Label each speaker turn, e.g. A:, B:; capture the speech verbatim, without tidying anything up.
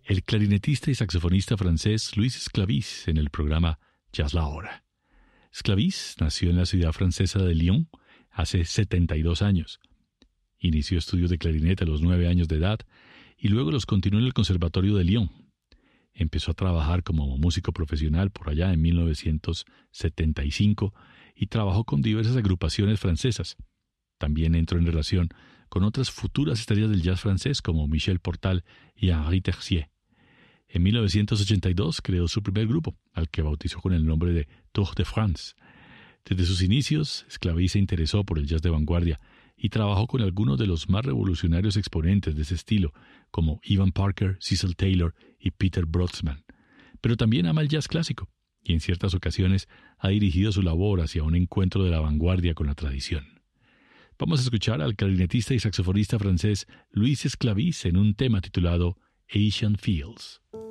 A: el clarinetista y saxofonista francés Louis Sclavis en el programa Jazz La Hora. Sclavis nació en la ciudad francesa de Lyon hace setenta y dos años. Inició estudios de clarinete a los nueve años de edad y luego los continuó en el Conservatorio de Lyon. Empezó a trabajar como músico profesional por allá en mil novecientos setenta y cinco y trabajó con diversas agrupaciones francesas. También entró en relación con otras futuras estrellas del jazz francés como Michel Portal y Henri Tercier. En mil novecientos ochenta y dos creó su primer grupo, al que bautizó con el nombre de Tour de France. Desde sus inicios, Sclavis se interesó por el jazz de vanguardia y trabajó con algunos de los más revolucionarios exponentes de ese estilo, como Ivan Parker, Cecil Taylor y Peter Brotzmann. Pero también ama el jazz clásico y en ciertas ocasiones ha dirigido su labor hacia un encuentro de la vanguardia con la tradición. Vamos a escuchar al clarinetista y saxofonista francés Louis Sclavis en un tema titulado Asian Fields.